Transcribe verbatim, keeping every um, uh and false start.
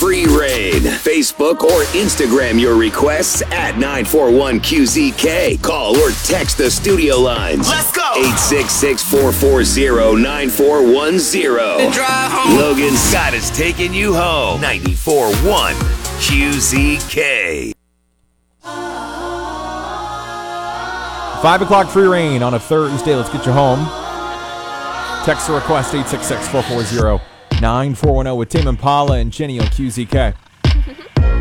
Free Reign. Facebook or Instagram your requests at nine four one Q Z K. Call or text the studio lines. Let's go! eight six six, four four zero, nine four one zero. Logan Scott is taking you home. ninety-four point one Q Z K. Five o'clock Free Reign on a Thursday. Let's get you home. Text or request eight six six, four four zero, nine four one zero with Tame Impala and Jenny on Q Z K.